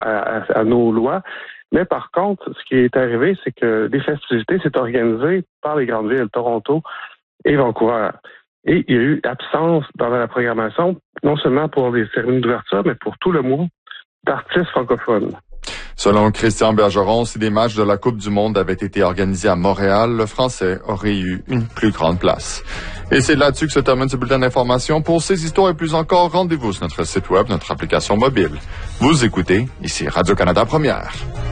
à nos lois. Mais par contre, ce qui est arrivé, c'est que les festivités s'est organisées par les grandes villes, Toronto et Vancouver. Et il y a eu absence dans la programmation, non seulement pour les cérémonies d'ouverture, mais pour tout le mois d'artistes francophones. Selon Christian Bergeron, si des matchs de la Coupe du Monde avaient été organisés à Montréal, le français aurait eu une plus grande place. Et c'est là-dessus que se termine ce bulletin d'information. Pour ces histoires et plus encore, rendez-vous sur notre site web, notre application mobile. Vous écoutez, ici Radio-Canada Première.